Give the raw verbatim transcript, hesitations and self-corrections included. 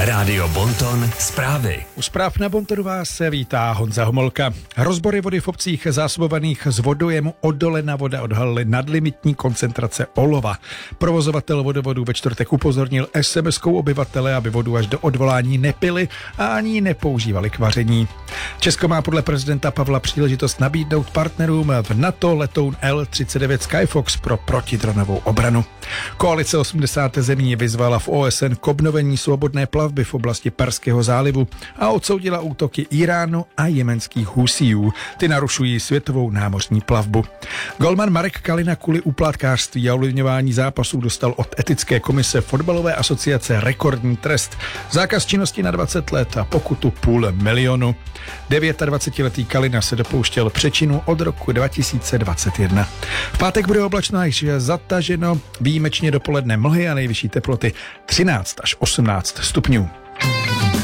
Rádio Bonton zprávy. U zpráv na Bontonu vás se vítá Honza Homolka. Rozbory vody v obcích zásobovaných z vodojemu Odolena voda odhalily nadlimitní koncentrace olova. Provozovatel vodovodů ve čtvrtek upozornil es em eskou obyvatele, aby vodu až do odvolání nepili a ani ji nepoužívali k vaření. Česko má podle prezidenta Pavla příležitost nabídnout partnerům v NATO letoun el třicet devět Skyfox pro protidronovou obranu. Koalice osmdesáti zemí vyzvala v ó es en k obnovení svobodné plavby v oblasti Perského zálivu a odsoudila útoky Iránu a jemenských Husijů. Ty narušují světovou námořní plavbu. Golman Marek Kalina kvůli úplatkářství a ovlivňování zápasů dostal od etické komise fotbalové asociace rekordní trest. Zákaz činnosti na dvacet let a pokutu půl milionu. dvacetdevětiletý Kalina se dopouštěl přečinu od roku dva tisíce dvacet jedna. V pátek bude oblačno až zataženo, výjimečně dopoledne mlhy a nejvyšší teploty třináct až osmnáct stupňů.